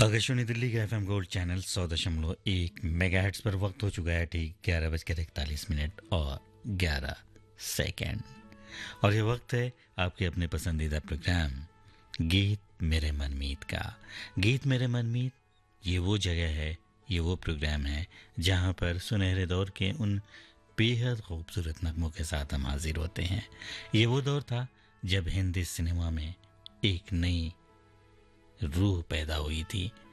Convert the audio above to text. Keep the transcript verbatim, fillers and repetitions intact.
आकाशवाणी दिल्ली का FM gold channel सौ दशमलव एक मेगाहर्ट्ज पर वक्त हो चुका है ठीक ग्यारह बजकर इकतालीस मिनट और ग्यारह सेकेंड। और ये वक्त है आपके अपने पसंदीदा प्रोग्राम गीत मेरे मनमीत का। गीत मेरे मनमीत ये वो जगह है, ये वो प्रोग्राम है जहाँ पर सुनहरे दौर के उन बेहद खूबसूरत नगमों के साथ हम हाजिर होते हैं। ये वो दौर था जब हिंदी सिनेमा में एक नई रूह पैदा हुई थी,